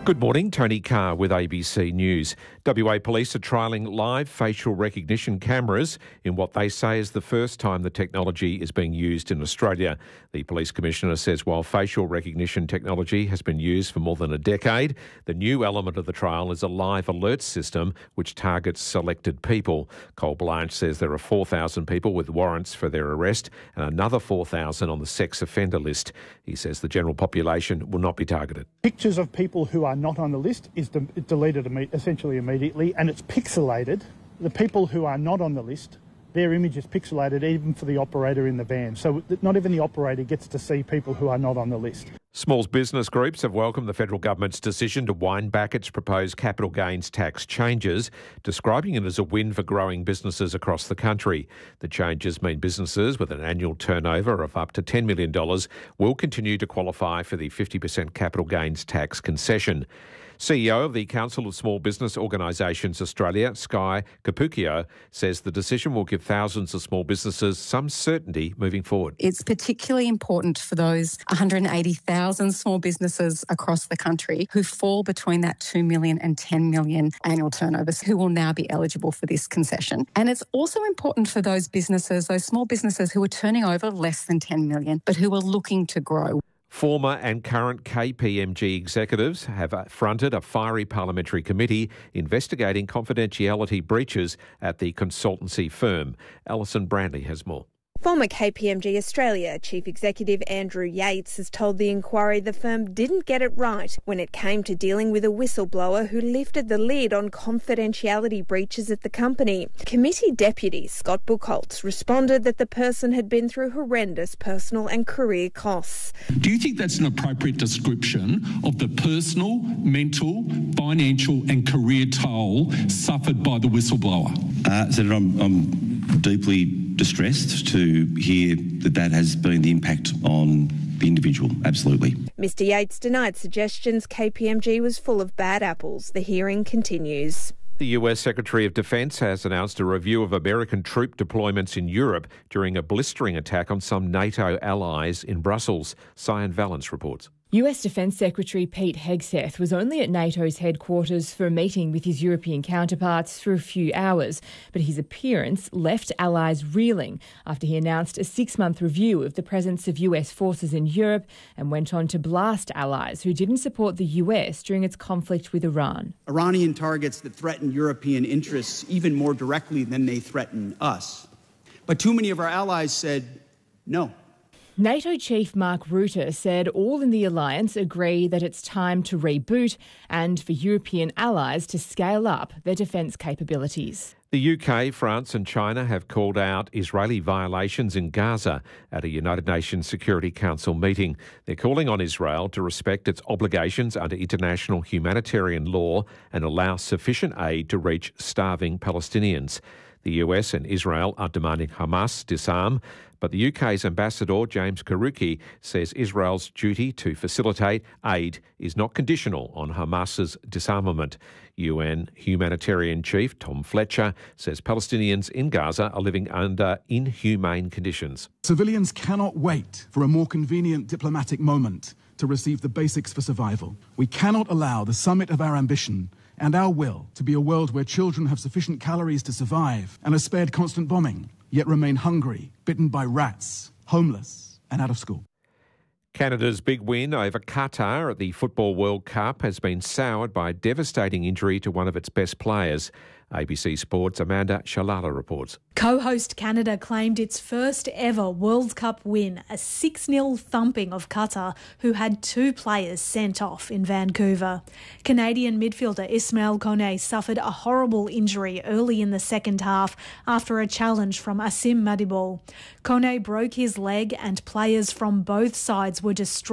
Good morning, Tony Carr with ABC News. WA Police are trialling live facial recognition cameras in what they say is the first time the technology is being used in Australia. The Police Commissioner says while facial recognition technology has been used for more than a decade, the new element of the trial is a live alert system which targets selected people. Cole Blanche says there are 4,000 people with warrants for their arrest and another 4,000 on the sex offender list. He says the general population will not be targeted. Pictures of people who are not on the list is deleted essentially immediately, and it's pixelated. The people who are not on the list, their image is pixelated even for the operator in the van. So not even the operator gets to see people who are not on the list. Small business groups have welcomed the federal government's decision to wind back its proposed capital gains tax changes, describing it as a win for growing businesses across the country. The changes mean businesses with an annual turnover of up to $10 million will continue to qualify for the 50% capital gains tax concession. CEO of the Council of Small Business Organisations Australia, Sky Cappuccio, says the decision will give thousands of small businesses some certainty moving forward. It's particularly important for those 180,000 small businesses across the country who fall between that 2 million and 10 million annual turnovers who will now be eligible for this concession. And it's also important for those businesses, those small businesses who are turning over less than 10 million but who are looking to grow. Former and current KPMG executives have fronted a fiery parliamentary committee investigating confidentiality breaches at the consultancy firm. Alison Brantley has more. Former KPMG Australia Chief Executive Andrew Yates has told the inquiry the firm didn't get it right when it came to dealing with a whistleblower who lifted the lid on confidentiality breaches at the company. Committee Deputy Scott Buchholz responded that the person had been through horrendous personal and career costs. Do you think that's an appropriate description of the personal, mental, financial and career toll suffered by the whistleblower? Senator, I'm deeply distressed to hear that has been the impact on the individual, absolutely. Mr Yates denied suggestions KPMG was full of bad apples. The hearing continues. The US Secretary of Defence has announced a review of American troop deployments in Europe during a blistering attack on some NATO allies in Brussels. Cyan Valance reports. US Defence Secretary Pete Hegseth was only at NATO's headquarters for a meeting with his European counterparts for a few hours, but his appearance left allies reeling after he announced a 6-month review of the presence of US forces in Europe and went on to blast allies who didn't support the US during its conflict with Iran. Iranian targets that threaten European interests even more directly than they threaten us. But too many of our allies said no. NATO Chief Mark Rutte said all in the alliance agree that it's time to reboot and for European allies to scale up their defence capabilities. The UK, France and China have called out Israeli violations in Gaza at a United Nations Security Council meeting. They're calling on Israel to respect its obligations under international humanitarian law and allow sufficient aid to reach starving Palestinians. The US and Israel are demanding Hamas disarm, but the UK's ambassador, James Kariuki, says Israel's duty to facilitate aid is not conditional on Hamas's disarmament. UN humanitarian chief Tom Fletcher says Palestinians in Gaza are living under inhumane conditions. Civilians cannot wait for a more convenient diplomatic moment to receive the basics for survival. We cannot allow the summit of our ambition and our will to be a world where children have sufficient calories to survive and are spared constant bombing, yet remain hungry, bitten by rats, homeless and out of school. Canada's big win over Qatar at the Football World Cup has been soured by a devastating injury to one of its best players. ABC Sports' Amanda Shalala reports. Co-host Canada claimed its first ever World Cup win, a 6-0 thumping of Qatar, who had 2 players sent off in Vancouver. Canadian midfielder Ismail Kone suffered a horrible injury early in the second half after a challenge from Asim Madibol. Kone broke his leg and players from both sides were destroyed.